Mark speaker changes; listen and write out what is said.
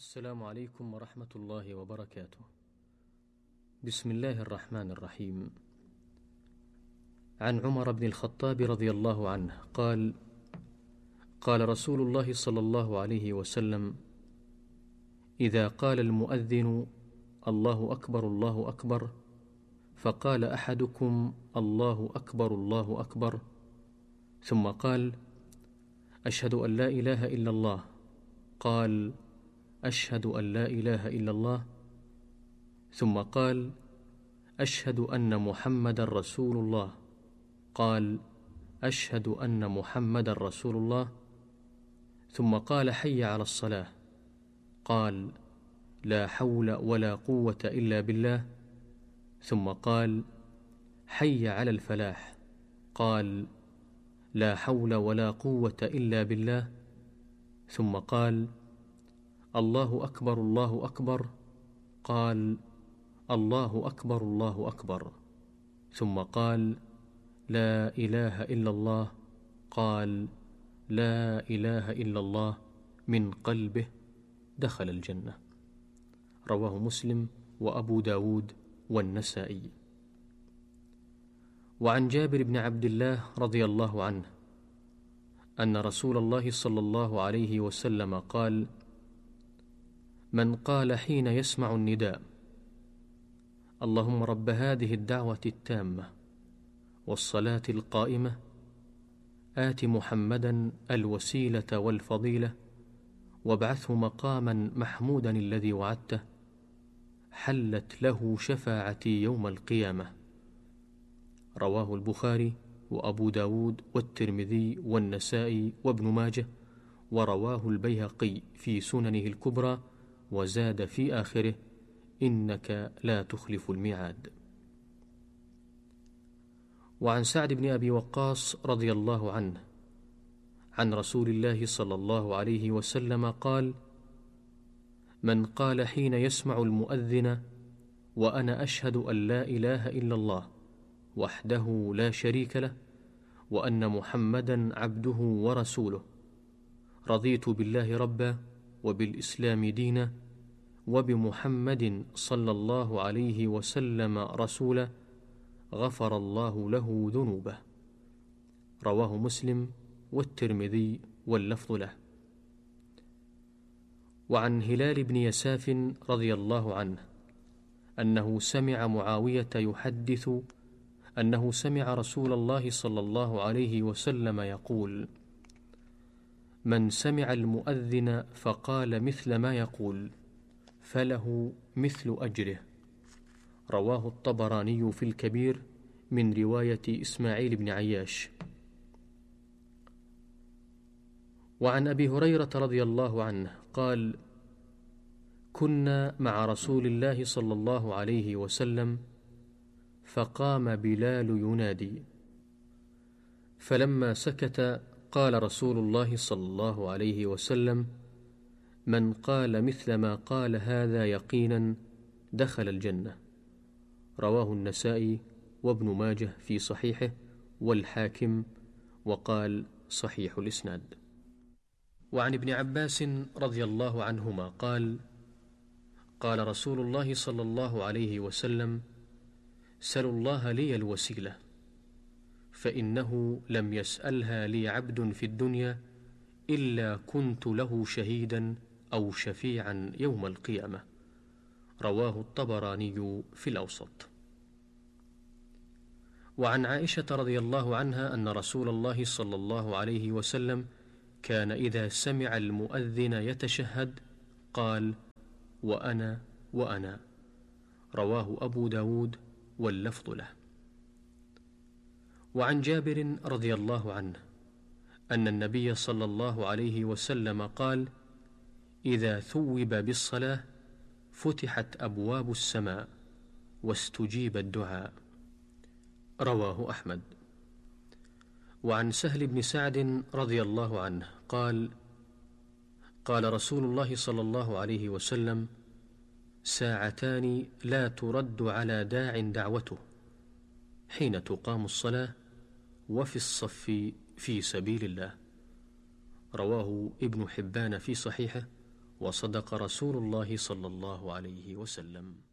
Speaker 1: السلام عليكم ورحمة الله وبركاته. بسم الله الرحمن الرحيم. عن عمر بن الخطاب رضي الله عنه قال: قال رسول الله صلى الله عليه وسلم: إذا قال المؤذن الله أكبر الله أكبر، فقال أحدكم الله أكبر الله أكبر، ثم قال: أشهد أن لا إله إلا الله، قال: أشهد أن لا إله إلا الله، ثم قال: أشهد أن محمدا رسول الله، قال: أشهد أن محمدا رسول الله، ثم قال: حي على الصلاة، قال: لا حول ولا قوة إلا بالله، ثم قال: حي على الفلاح، قال: لا حول ولا قوة إلا بالله، ثم قال: الله أكبر الله أكبر، قال: الله أكبر الله أكبر، ثم قال: لا إله إلا الله، قال: لا إله إلا الله، من قلبه دخل الجنة. رواه مسلم وأبو داود والنسائي. وعن جابر بن عبد الله رضي الله عنه أن رسول الله صلى الله عليه وسلم قال: من قال حين يسمع النداء: اللهم رب هذه الدعوة التامة والصلاة القائمة، آت محمدا الوسيلة والفضيلة وابعثه مقاما محمودا الذي وعدته، حلت له شفاعتي يوم القيامة. رواه البخاري وأبو داود والترمذي والنسائي وابن ماجه، ورواه البيهقي في سننه الكبرى، وزاد في آخره: إنك لا تخلف الميعاد. وعن سعد بن أبي وقاص رضي الله عنه عن رسول الله صلى الله عليه وسلم قال: من قال حين يسمع المؤذن: وأنا أشهد أن لا إله إلا الله وحده لا شريك له، وأن محمدا عبده ورسوله، رضيت بالله ربا وبالإسلام دينا وبمحمد صلى الله عليه وسلم رسولا، غفر الله له ذنوبه. رواه مسلم والترمذي واللفظ له. وعن هلال بن يساف رضي الله عنه أنه سمع معاوية يحدث أنه سمع رسول الله صلى الله عليه وسلم يقول: من سمع المؤذن فقال مثل ما يقول فله مثل أجره. رواه الطبراني في الكبير من رواية إسماعيل بن عياش. وعن أبي هريرة رضي الله عنه قال: كنا مع رسول الله صلى الله عليه وسلم، فقام بلال ينادي، فلما سكت قال رسول الله صلى الله عليه وسلم: من قال مثل ما قال هذا يقينا دخل الجنة. رواه النسائي وابن ماجه في صحيحه والحاكم، وقال: صحيح الإسناد. وعن ابن عباس رضي الله عنهما قال: قال رسول الله صلى الله عليه وسلم: سلوا الله لي الوسيلة، فإنه لم يسألها لي عبد في الدنيا إلا كنت له شهيدا أو شفيعا يوم القيامة. رواه الطبراني في الأوسط. وعن عائشة رضي الله عنها أن رسول الله صلى الله عليه وسلم كان إذا سمع المؤذن يتشهد قال: وأنا وأنا. رواه أبو داود واللفظ له. وعن جابر رضي الله عنه أن النبي صلى الله عليه وسلم قال: إذا ثوب بالصلاة فتحت أبواب السماء واستجيب الدعاء. رواه أحمد. وعن سهل بن سعد رضي الله عنه قال: قال رسول الله صلى الله عليه وسلم: ساعتان لا ترد على داع دعوته، حين تقام الصلاة وفي الصف في سبيل الله. رواه ابن حبان في صحيحه، وصدق رسول الله صلى الله عليه وسلم.